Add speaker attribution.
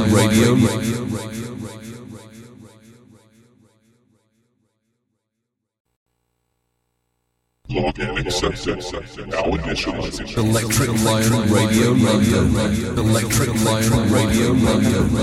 Speaker 1: Radio.
Speaker 2: Login accepted. Now initializing.
Speaker 1: Electric Lion Radio London. Electric Lion Radio London.